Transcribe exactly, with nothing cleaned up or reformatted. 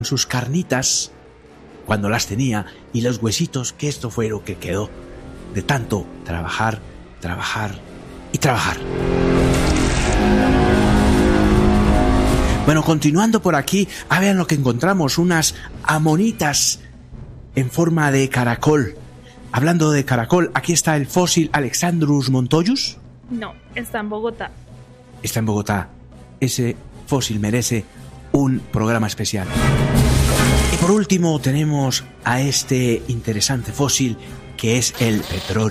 sus carnitas cuando las tenía y los huesitos, que esto fue lo que quedó de tanto trabajar, trabajar y trabajar. Bueno, continuando por aquí, a ver lo que encontramos, unas amonitas en forma de caracol. Hablando de caracol, aquí está el fósil Alexandrus montoyus. No, está en Bogotá. Está en Bogotá. Ese fósil merece un programa especial. Y por último tenemos a este interesante fósil que es el petróleo.